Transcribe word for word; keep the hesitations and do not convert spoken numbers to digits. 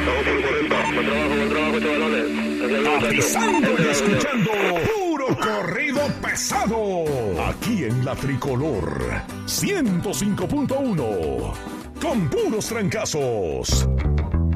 Vamos por cuarenta. Buen trabajo, buen trabajo, chavalones. Avisando y escuchando puro corrido pesado. Aquí en la Tricolor ciento cinco punto uno. Con puros trancazos.